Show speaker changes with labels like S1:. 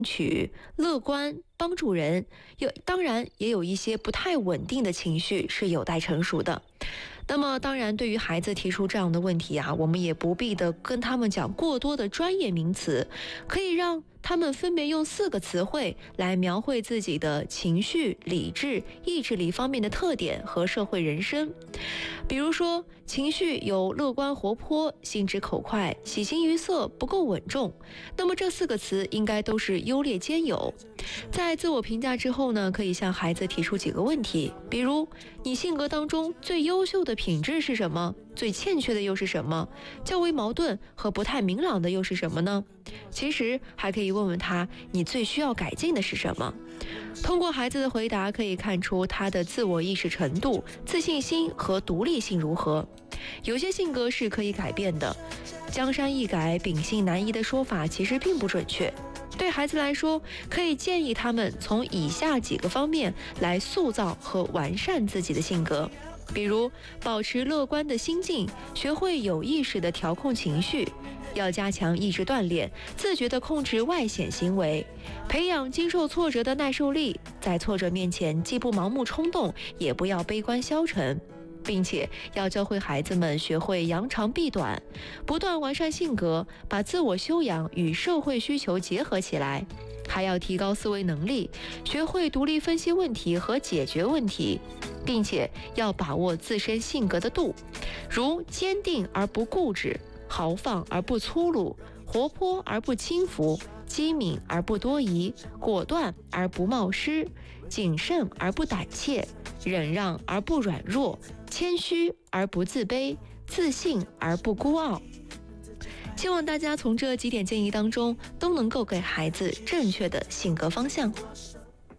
S1: 取、乐观、帮助人，当然也有一些不太稳定的情绪是有待成熟的。那么当然，对于孩子提出这样的问题啊，我们也不必的跟他们讲过多的专业名词，可以让他们分别用4个词汇来描绘自己的情绪、理智、意志力方面的特点和社会人生。比如说，情绪有乐观活泼、心直口快、喜形于色、不够稳重，那么这4个词应该都是优劣兼有。在自我评价之后呢，可以向孩子提出几个问题，比如你性格当中最优秀的品质是什么？最欠缺的又是什么？较为矛盾和不太明朗的又是什么呢？其实还可以问问他，你最需要改进的是什么？通过孩子的回答，可以看出他的自我意识程度、自信心和独立性如何。有些性格是可以改变的，江山易改，秉性难移的说法其实并不准确。对孩子来说，可以建议他们从以下几个方面来塑造和完善自己的性格。比如保持乐观的心境，学会有意识地调控情绪，要加强意志锻炼，自觉地控制外显行为，培养经受挫折的耐受力，在挫折面前既不盲目冲动，也不要悲观消沉，并且要教会孩子们学会扬长避短，不断完善性格，把自我修养与社会需求结合起来。还要提高思维能力，学会独立分析问题和解决问题，并且要把握自身性格的度，如坚定而不固执，豪放而不粗鲁，活泼而不轻浮，机敏而不多疑，果断而不冒失，谨慎而不胆怯，忍让而不软弱，谦虚而不自卑，自信而不孤傲。希望大家从这几点建议当中都能够给孩子正确的性格方向。